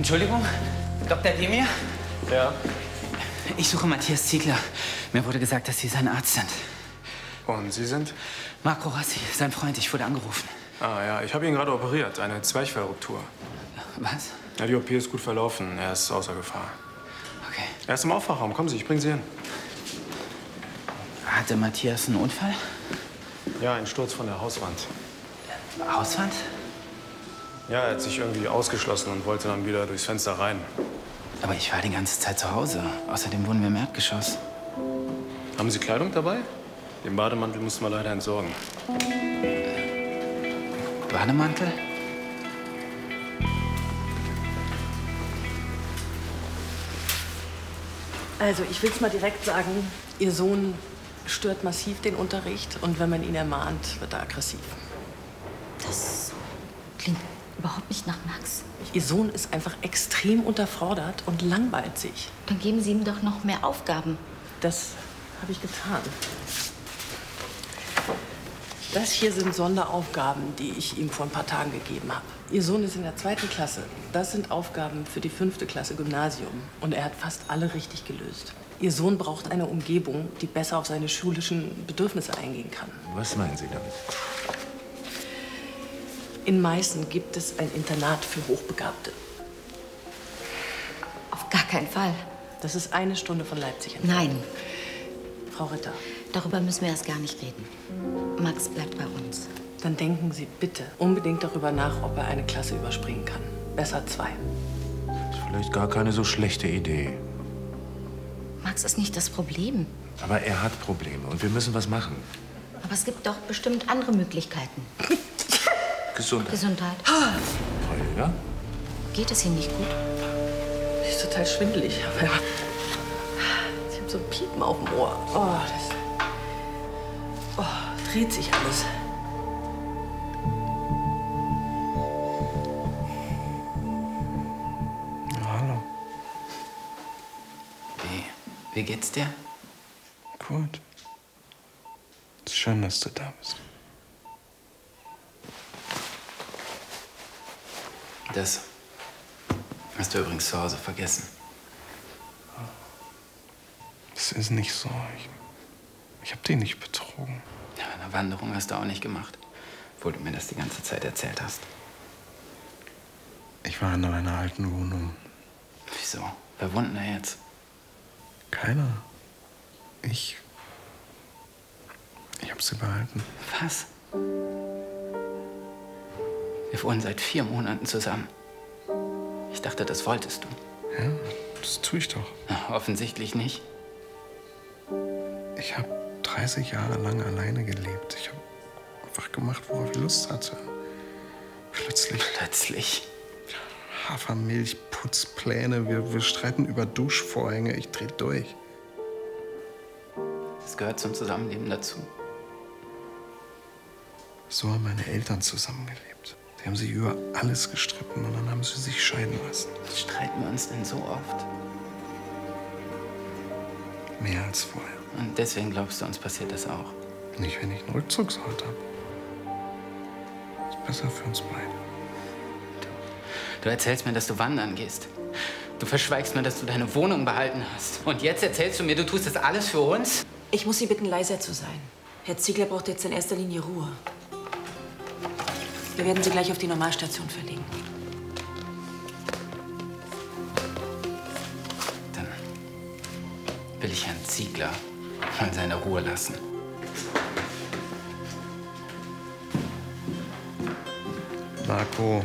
Entschuldigung, Dr. Demir? Ja. Ich suche Matthias Ziegler. Mir wurde gesagt, dass Sie sein Arzt sind. Und Sie sind? Marco Rossi, sein Freund. Ich wurde angerufen. Ah ja, ich habe ihn gerade operiert. Eine Zwerchfellruptur. Was? Ja, die OP ist gut verlaufen. Er ist außer Gefahr. Okay. Er ist im Aufwachraum. Kommen Sie, ich bringe Sie hin. Hatte Matthias einen Unfall? Ja, ein Sturz von der Hauswand. Hauswand? Ja, er hat sich irgendwie ausgeschlossen und wollte dann wieder durchs Fenster rein. Aber ich war die ganze Zeit zu Hause. Außerdem wohnen wir im Erdgeschoss. Haben Sie Kleidung dabei? Den Bademantel mussten wir leider entsorgen. Bademantel? Also, ich will's mal direkt sagen. Ihr Sohn stört massiv den Unterricht. Und wenn man ihn ermahnt, wird er aggressiv. Das klingt überhaupt nicht nach Max. Ihr Sohn ist einfach extrem unterfordert und langweilt sich. Dann geben Sie ihm doch noch mehr Aufgaben. Das habe ich getan. Das hier sind Sonderaufgaben, die ich ihm vor ein paar Tagen gegeben habe. Ihr Sohn ist in der 2. Klasse. Das sind Aufgaben für die 5. Klasse Gymnasium. Und er hat fast alle richtig gelöst. Ihr Sohn braucht eine Umgebung, die besser auf seine schulischen Bedürfnisse eingehen kann. Was meinen Sie damit? In Meißen gibt es ein Internat für Hochbegabte. Auf gar keinen Fall. Das ist 1 Stunde von Leipzig entfernt. Nein, Frau Ritter, darüber müssen wir erst gar nicht reden. Max bleibt bei uns. dann denken Sie bitte unbedingt darüber nach, ob er eine Klasse überspringen kann. Besser 2. Ist vielleicht gar keine so schlechte Idee. Max ist nicht das Problem. Aber er hat Probleme und wir müssen was machen. Aber es gibt doch bestimmt andere Möglichkeiten. Gesundheit. Gesundheit. Holger? Geht es Ihnen nicht gut? Sie ist total schwindelig. Aber ja. Ich habe so ein Piepen auf dem Ohr. Dreht sich alles. Hallo. Wie geht's dir? Gut. Ist schön, dass du da bist. Das hast du übrigens zu Hause vergessen. Das ist nicht so. Ich hab dich nicht betrogen. Ja, eine Wanderung hast du auch nicht gemacht, obwohl du mir das die ganze Zeit erzählt hast. Ich war in meiner alten Wohnung. Wieso? Wer wohnt denn da jetzt? Keiner. Ich hab sie behalten. Was? Wir wohnen seit 4 Monaten zusammen. Ich dachte, das wolltest du. Ja, das tue ich doch. Na, offensichtlich nicht. Ich habe 30 Jahre lang alleine gelebt. Ich habe einfach gemacht, worauf ich Lust hatte. Plötzlich? Hafermilch, Putzpläne, wir streiten über Duschvorhänge. Ich dreh durch. Das gehört zum Zusammenleben dazu. So haben meine Eltern zusammengelebt. Sie haben sich über alles gestritten und dann haben sie sich scheiden lassen. Streiten wir uns denn so oft? Mehr als vorher. Und deswegen glaubst du, uns passiert das auch? Nicht, wenn ich einen Rückzugsort habe. Ist besser für uns beide. Du erzählst mir, dass du wandern gehst. Du verschweigst mir, dass du deine Wohnung behalten hast. Und jetzt erzählst du mir, du tust das alles für uns? Ich muss Sie bitten, leiser zu sein. Herr Ziegler braucht jetzt in erster Linie Ruhe. Wir werden Sie gleich auf die Normalstation verlegen. Dann will ich Herrn Ziegler mal seine Ruhe lassen. Marco,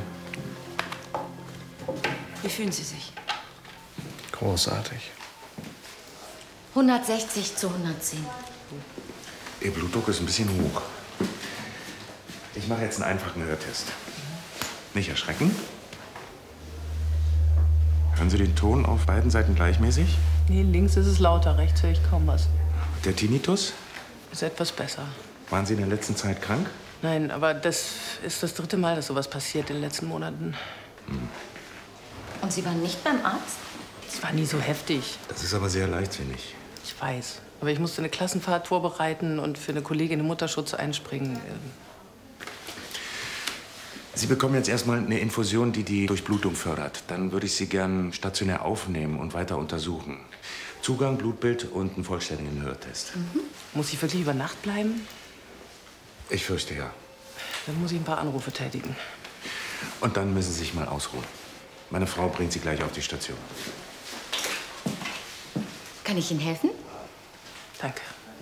Wie fühlen Sie sich? großartig. 160 zu 110. Ihr Blutdruck ist ein bisschen hoch. Ich mache jetzt einen einfachen Hörtest. Nicht erschrecken. Hören Sie den Ton auf beiden Seiten gleichmäßig? Nee, links ist es lauter, rechts höre ich kaum was. Der Tinnitus? Ist etwas besser. Waren Sie in der letzten Zeit krank? Nein, aber das ist das 3. Mal, dass sowas passiert in den letzten Monaten. Und Sie waren nicht beim Arzt? Es war nie so heftig. Das ist aber sehr leichtsinnig. Ich weiß. Aber ich musste eine Klassenfahrt vorbereiten und für eine Kollegin im Mutterschutz einspringen. Sie bekommen jetzt erstmal eine Infusion, die die Durchblutung fördert. Dann würde ich Sie gern stationär aufnehmen und weiter untersuchen. Zugang, Blutbild und einen vollständigen Hörtest. Muss ich wirklich über Nacht bleiben? Ich fürchte ja. Dann muss ich ein paar Anrufe tätigen. Und dann müssen Sie sich mal ausruhen. Meine Frau bringt Sie gleich auf die Station. Kann ich Ihnen helfen? Danke.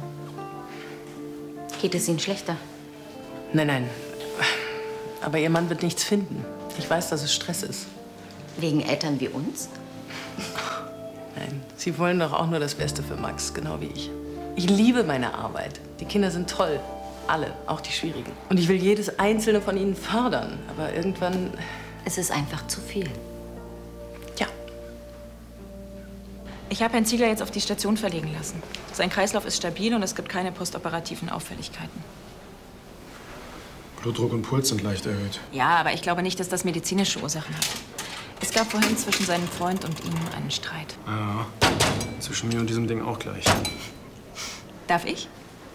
Geht es Ihnen schlechter? Nein, nein. Aber Ihr Mann wird nichts finden. Ich weiß, dass es Stress ist. Wegen Eltern wie uns? Nein, Sie wollen doch auch nur das Beste für Max, genau wie ich. Ich liebe meine Arbeit. Die Kinder sind toll. Alle, auch die schwierigen. Und ich will jedes einzelne von ihnen fördern. Aber irgendwann... Es ist einfach zu viel. Ja. Ich habe Herrn Ziegler jetzt auf die Station verlegen lassen. Sein Kreislauf ist stabil und es gibt keine postoperativen Auffälligkeiten. Blutdruck und Puls sind leicht erhöht. Ja, aber ich glaube nicht, dass das medizinische Ursachen hat. Es gab vorhin zwischen seinem Freund und ihm einen Streit. Ja, zwischen mir und diesem Ding auch gleich. Darf ich?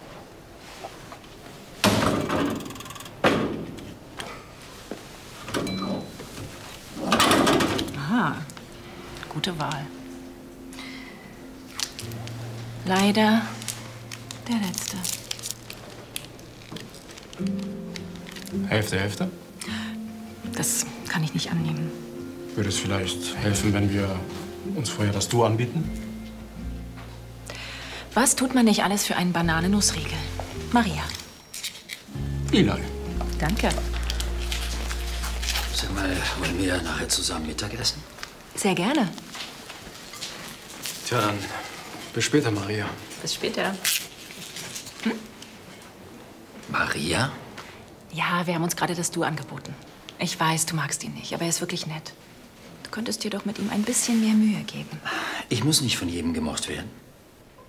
Aha, gute Wahl. Leider der letzte. Hälfte, Hälfte? Das kann ich nicht annehmen. Würde es vielleicht helfen, wenn wir uns vorher das Du anbieten? Was tut man nicht alles für einen Bananennussriegel? Maria. Eli. Danke. Sag mal, wollen wir nachher zusammen Mittagessen? Sehr gerne. Tja, dann bis später, Maria. Bis später. Maria? Ja, wir haben uns gerade das Du angeboten. Ich weiß, du magst ihn nicht, aber er ist wirklich nett. Du könntest dir doch mit ihm ein bisschen mehr Mühe geben. Ich muss nicht von jedem gemocht werden.